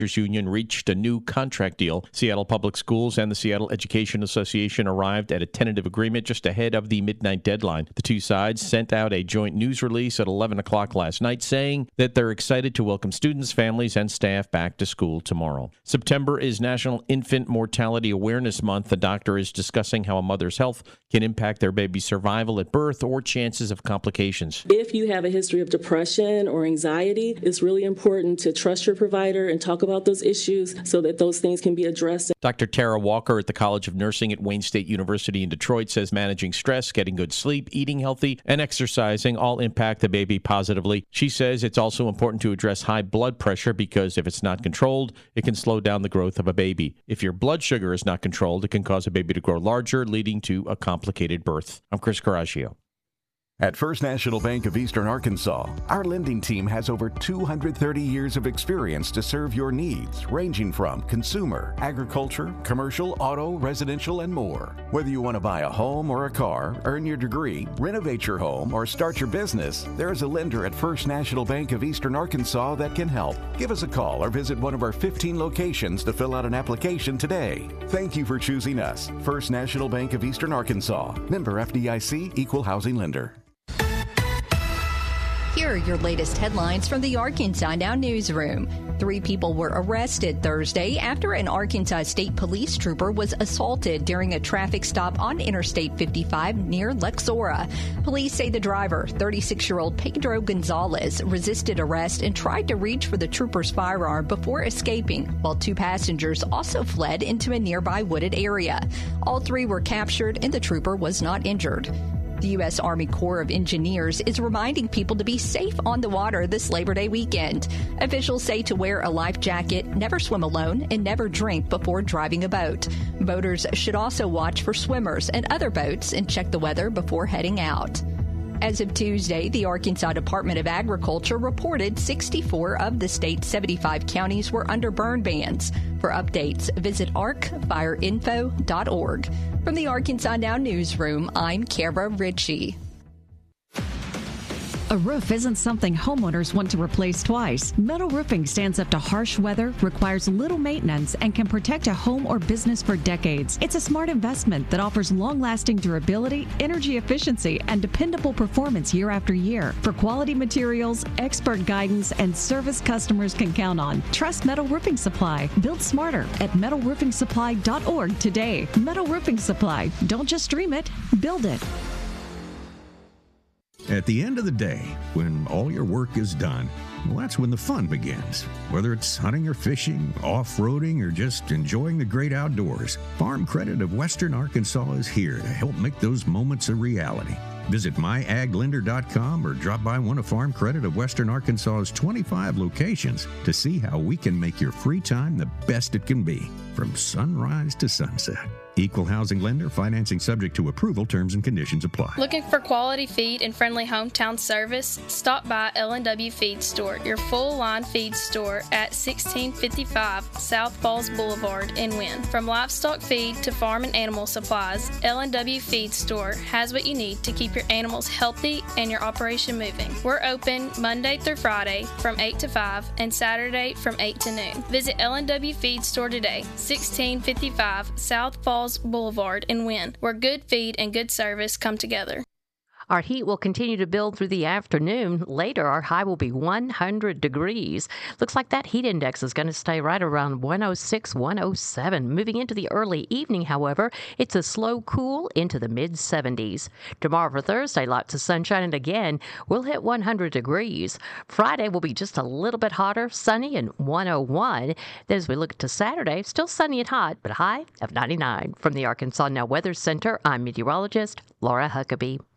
Union reached a new contract deal. Seattle Public Schools and the Seattle Education Association arrived at a tentative agreement just ahead of the midnight deadline. The two sides sent out a joint news release at 11 o'clock last night saying that they're excited to welcome students, families, and staff back to school tomorrow. September is National Infant Mortality Awareness Month. The doctor is discussing how a mother's health can impact their baby's survival at birth or chances of complications. If you have a history of depression or anxiety, it's really important to trust your provider and talk about those issues so that those things can be addressed. Dr. Tara Walker at the College of Nursing at Wayne State University in Detroit says managing stress, getting good sleep, eating healthy, and exercising all impact the baby positively. She says it's also important to address high blood pressure because if it's not controlled, it can slow down the growth of a baby. If your blood sugar is not controlled, it can cause a baby to grow larger, leading to a complicated birth. I'm Chris Coraggio. At First National Bank of Eastern Arkansas, our lending team has over 230 years of experience to serve your needs, ranging from consumer, agriculture, commercial, auto, residential, and more. Whether you want to buy a home or a car, earn your degree, renovate your home, or start your business, there is a lender at First National Bank of Eastern Arkansas that can help. Give us a call or visit one of our 15 locations to fill out an application today. Thank you for choosing us. First National Bank of Eastern Arkansas. Member FDIC, Equal Housing Lender. Here are your latest headlines from the Arkansas Now newsroom. 3 people were arrested Thursday after an Arkansas State Police trooper was assaulted during a traffic stop on Interstate 55 near Lexora. Police say the driver, 36-year-old Pedro Gonzalez, resisted arrest and tried to reach for the trooper's firearm before escaping, while 2 passengers also fled into a nearby wooded area. All 3 were captured and the trooper was not injured. The U.S. Army Corps of Engineers is reminding people to be safe on the water this Labor Day weekend. Officials say to wear a life jacket, never swim alone, and never drink before driving a boat. Boaters should also watch for swimmers and other boats and check the weather before heading out. As of Tuesday, the Arkansas Department of Agriculture reported 64 of the state's 75 counties were under burn bans. For updates, visit arcfireinfo.org. From the Arkansas Now newsroom, I'm Kara Ritchie. A roof isn't something homeowners want to replace twice. Metal roofing stands up to harsh weather, requires little maintenance, and can protect a home or business for decades. It's a smart investment that offers long-lasting durability, energy efficiency, and dependable performance year after year. For quality materials, expert guidance, and service customers can count on. Trust Metal Roofing Supply. Build smarter at metalroofingsupply.org today. Metal Roofing Supply. Don't just dream it, build it. At the end of the day, when all your work is done, well, that's when the fun begins. Whether it's hunting or fishing, off-roading, or just enjoying the great outdoors, Farm Credit of Western Arkansas is here to help make those moments a reality. Visit myaglender.com or drop by one of Farm Credit of Western Arkansas's 25 locations to see how we can make your free time the best it can be, from sunrise to sunset. Equal housing lender, financing subject to approval, terms and conditions apply. Looking for quality feed and friendly hometown service? Stop by L&W Feed Store, your full-line feed store at 1655 South Falls Boulevard in Wynne. From livestock feed to farm and animal supplies, L&W Feed Store has what you need to keep your animals healthy and your operation moving. We're open Monday through Friday from 8 to 5 and Saturday from 8 to noon. Visit L&W Feed Store today, 1655 South Falls Boulevard in Wynne, where good feed and good service come together. Our heat will continue to build through the afternoon. Later, our high will be 100 degrees. Looks like that heat index is going to stay right around 106, 107. Moving into the early evening, however, it's a slow cool into the mid-70s. Tomorrow for Thursday, lots of sunshine, and again, we'll hit 100 degrees. Friday will be just a little bit hotter, sunny, and 101. Then as we look to Saturday, still sunny and hot, but high of 99. From the Arkansas Now Weather Center, I'm meteorologist Laura Huckabee.